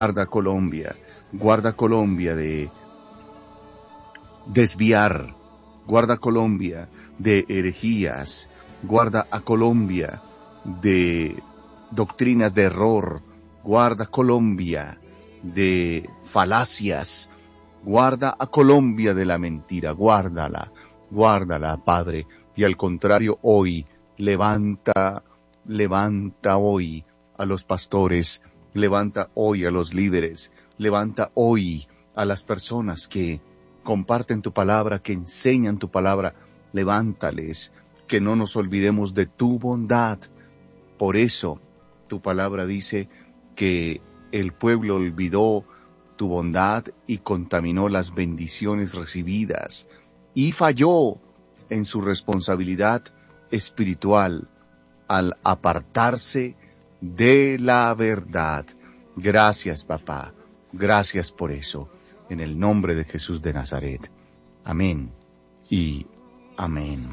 guarda Colombia de desviar, guarda Colombia de herejías, guarda a Colombia de doctrinas de error, guarda Colombia de falacias, guarda a Colombia de la mentira, guárdala, Padre, y al contrario hoy, levanta hoy a los pastores, levanta hoy a los líderes, levanta hoy a las personas que comparten tu palabra, que enseñan tu palabra, levántales, que no nos olvidemos de tu bondad. Por eso tu palabra dice que el pueblo olvidó tu bondad y contaminó las bendiciones recibidas y falló en su responsabilidad espiritual al apartarse de la verdad. Gracias, papá. Gracias por eso. En el nombre de Jesús de Nazaret. Amén y amén.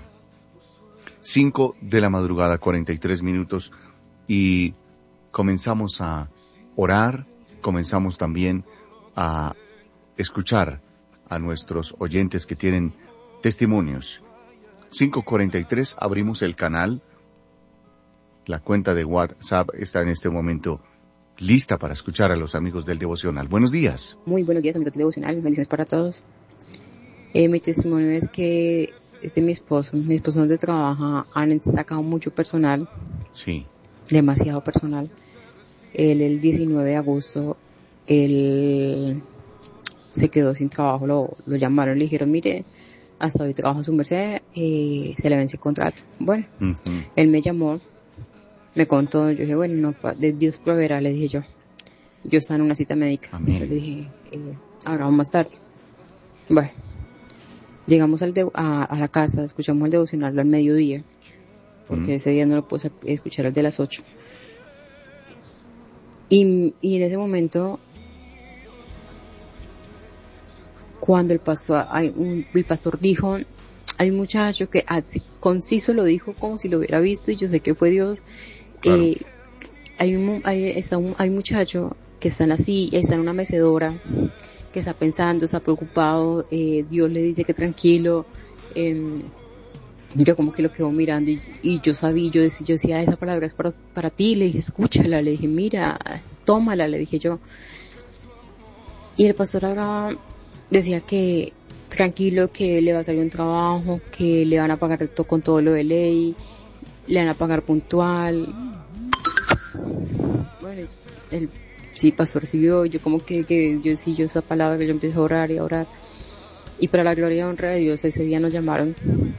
5 de la madrugada, 43 minutos, y comenzamos a orar, comenzamos también a escuchar a nuestros oyentes que tienen testimonios. 5:43, abrimos el canal. La cuenta de WhatsApp está en este momento lista para escuchar a los amigos del devocional. Buenos días. Muy buenos días, amigos del devocional. Bendiciones para todos. Mi testimonio es que es de mi esposo. Mi esposo donde trabaja han sacado mucho personal. Sí. Demasiado personal. Él el 19 de agosto, él se quedó sin trabajo. Lo llamaron y le dijeron, mire, hasta hoy trabaja su merced, se le vence el contrato. Bueno, Él me llamó, me contó, yo dije, bueno, no, de Dios proveerá, le dije yo. Yo estaba en una cita médica. Amén. Yo le dije, hablamos más tarde. Bueno, llegamos a la casa, escuchamos el devocional al mediodía, porque ese día no lo pude escuchar el de las 8. Y en ese momento, cuando el pastor dijo, hay un muchacho que así conciso lo dijo como si lo hubiera visto y yo sé que fue Dios. Claro. Hay un muchacho que está en una mecedora, que está pensando, está preocupado, Dios le dice que tranquilo, yo como que lo quedo mirando y yo decía, esa palabra es para ti, le dije, escúchala, le dije, mira, tómala, le dije yo. Y el pastor ahora decía que tranquilo, que le va a salir un trabajo, que le van a pagar con todo lo de ley, le van a pagar puntual. Bueno, sí, pastor siguió, yo como que yo esa palabra, que yo empecé a orar y a orar. Y para la gloria y honra de Dios, ese día nos llamaron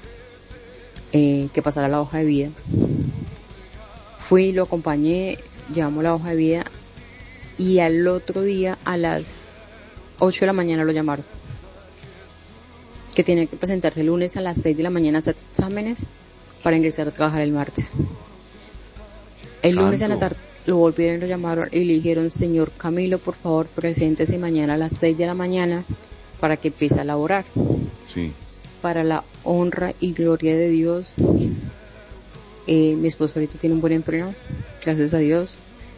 que pasara la hoja de vida. Fui, lo acompañé, llevamos la hoja de vida y al otro día a las 8 de la mañana lo llamaron. Que tenía que presentarse el lunes a las 6 de la mañana a hacer exámenes para ingresar a trabajar el martes. El lunes en la tarde lo volvieron y lo llamaron y le dijeron, señor Camilo, por favor, preséntese mañana a las 6 de la mañana para que empiece a laborar. Sí. Para la honra y gloria de Dios, mi esposo ahorita tiene un buen empleo, gracias a Dios.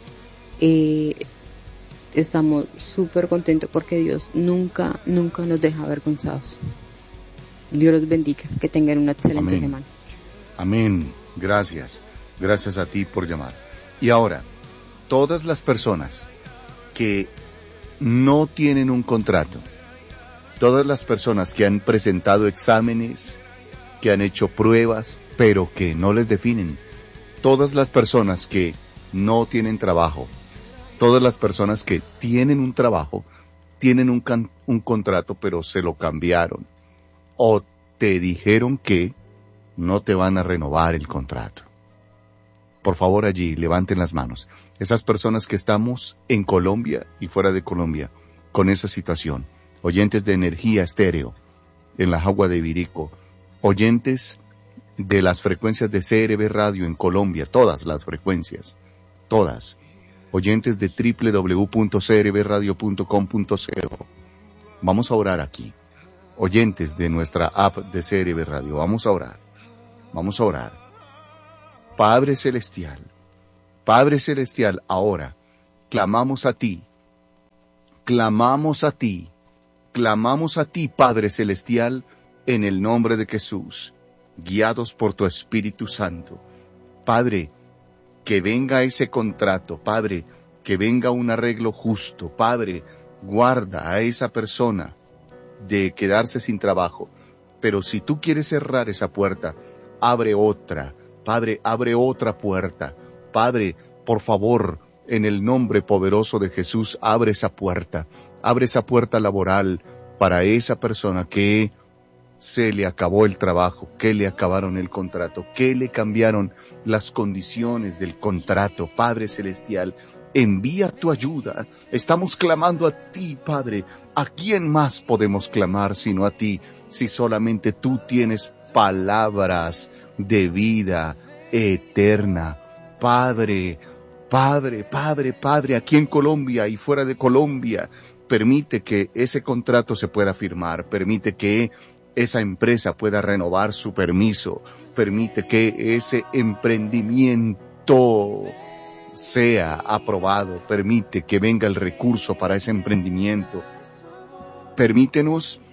Estamos súper contentos porque Dios nunca nos deja avergonzados. Dios los bendiga, que tengan una excelente semana. Amén, gracias a ti por llamar. Y ahora, todas las personas que no tienen un contrato, todas las personas que han presentado exámenes, que han hecho pruebas, pero que no les definen, todas las personas que no tienen trabajo, todas las personas que tienen un trabajo, tienen un contrato, pero se lo cambiaron, o te dijeron que no te van a renovar el contrato. Por favor, allí, levanten las manos. Esas personas que estamos en Colombia y fuera de Colombia, con esa situación. Oyentes de Energía Estéreo, en la Jagua de Ibirico. Oyentes de las frecuencias de CRB Radio en Colombia, todas las frecuencias, todas. Oyentes de www.crbradio.com.co. Vamos a orar aquí. Oyentes de nuestra app de CRB Radio, vamos a orar. Padre Celestial, ahora clamamos a ti clamamos a ti, Padre Celestial, en el nombre de Jesús, guiados por tu Espíritu Santo. Padre, que venga ese contrato, Padre, que venga un arreglo justo, Padre, guarda a esa persona de quedarse sin trabajo, pero si tú quieres cerrar esa puerta, abre otra, Padre, abre otra puerta, Padre, por favor, en el nombre poderoso de Jesús, abre esa puerta laboral para esa persona que se le acabó el trabajo, que le acabaron el contrato, que le cambiaron las condiciones del contrato. Padre Celestial, envía tu ayuda. Estamos clamando a ti, Padre. ¿A quién más podemos clamar sino a ti, si solamente tú tienes palabras de vida eterna? Padre, aquí en Colombia y fuera de Colombia, permite que ese contrato se pueda firmar, permite que esa empresa pueda renovar su permiso, permite que ese emprendimiento sea aprobado, permite que venga el recurso para ese emprendimiento. Permítenos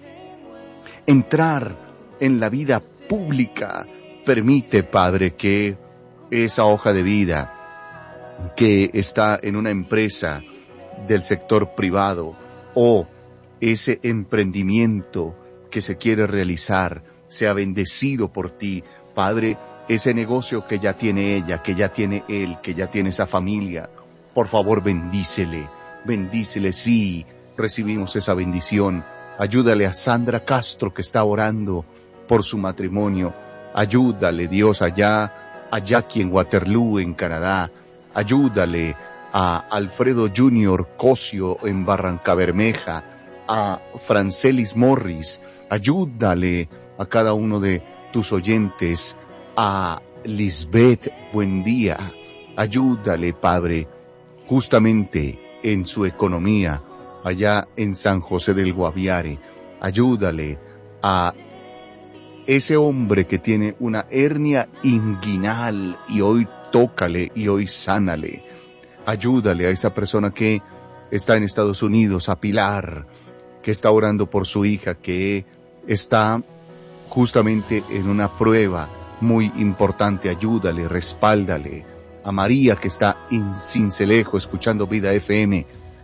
entrar en la vida pública. Permite, Padre, que esa hoja de vida que está en una empresa del sector privado o ese emprendimiento que se quiere realizar sea bendecido por ti, Padre, ese negocio que ya tiene ella, que ya tiene él, que ya tiene esa familia, por favor bendícele, sí, recibimos esa bendición. Ayúdale a Sandra Castro que está orando por su matrimonio, ayúdale Dios allá aquí en Waterloo, en Canadá, ayúdale a Alfredo Junior Cosio en Barrancabermeja, a Francelis Morris, ayúdale a cada uno de tus oyentes, a Lisbeth Buendía, ayúdale, Padre, justamente en su economía, allá en San José del Guaviare, ayúdale a ese hombre que tiene una hernia inguinal y hoy tócale y hoy sánale, ayúdale a esa persona que está en Estados Unidos, a Pilar, que está orando por su hija, que está justamente en una prueba muy importante, ayúdale, respáldale. A María, que está en Sincelejo, escuchando Vida FM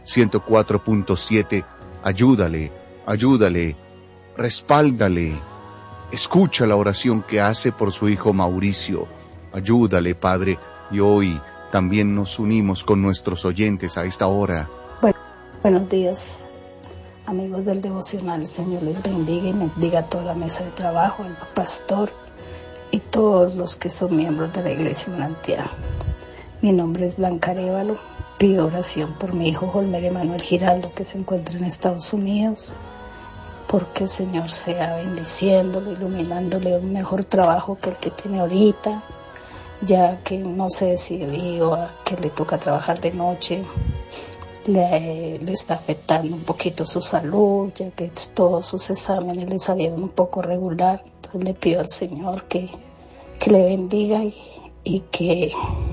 104.7, ayúdale, respáldale. Escucha la oración que hace por su hijo Mauricio. Ayúdale, Padre, y hoy también nos unimos con nuestros oyentes a esta hora. Buenos días, amigos del devocional. El Señor les bendiga y bendiga a toda la mesa de trabajo, al pastor y todos los que son miembros de la Iglesia Manantial. Mi nombre es Blanca Arévalo. Pido oración por mi hijo Holmer Emanuel Giraldo, que se encuentra en Estados Unidos, porque el Señor sea bendiciéndolo, iluminándole un mejor trabajo que el que tiene ahorita, ya que no sé si debido a que le toca trabajar de noche, le está afectando un poquito su salud, ya que todos sus exámenes le salieron un poco regular. Entonces le pido al Señor que le bendiga y que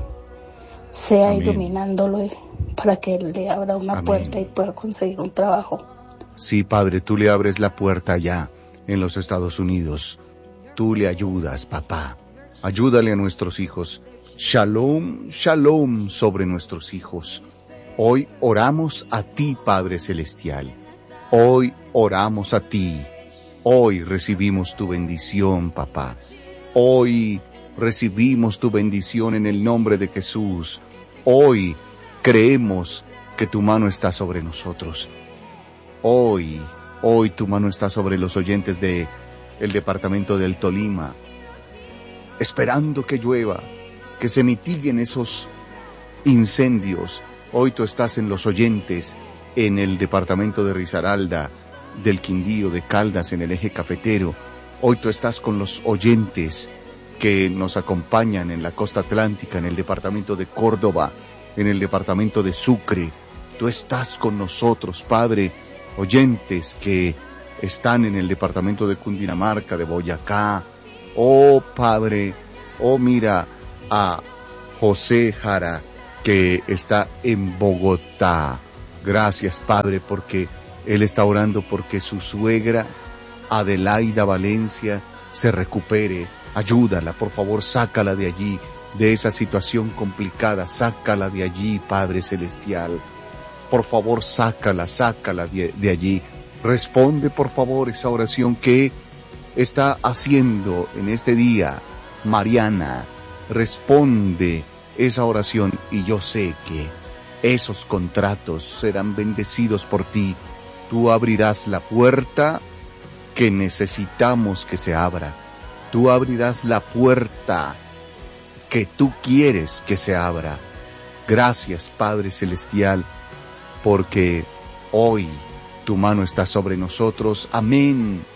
sea Amén. Iluminándolo para que él le abra una Amén. Puerta y pueda conseguir un trabajo. Sí, Padre, tú le abres la puerta allá en los Estados Unidos. Tú le ayudas, papá. Ayúdale a nuestros hijos. Shalom, shalom sobre nuestros hijos. Hoy oramos a ti, Padre Celestial. Hoy oramos a ti. Hoy recibimos tu bendición, papá. Hoy recibimos tu bendición en el nombre de Jesús. Hoy creemos que tu mano está sobre nosotros. Hoy tu mano está sobre los oyentes de el departamento del Tolima, esperando que llueva, que se mitiguen esos incendios. Hoy tú estás en los oyentes en el departamento de Risaralda, del Quindío, de Caldas, en el eje cafetero. Hoy tú estás con los oyentes que nos acompañan en la costa atlántica, en el departamento de Córdoba, en el departamento de Sucre. Tú estás con nosotros, Padre. Oyentes que están en el departamento de Cundinamarca, de Boyacá. Oh, Padre, oh, mira a José Jara, que está en Bogotá. Gracias, Padre, porque él está orando porque su suegra, Adelaida Valencia, se recupere. Ayúdala, por favor, sácala de allí, de esa situación complicada, sácala de allí, Padre Celestial. Por favor, sácala de allí. Responde, por favor, esa oración que está haciendo en este día Mariana. Responde esa oración y yo sé que esos contratos serán bendecidos por ti. Tú abrirás la puerta que necesitamos que se abra. Tú abrirás la puerta que tú quieres que se abra. Gracias, Padre Celestial, porque hoy tu mano está sobre nosotros. Amén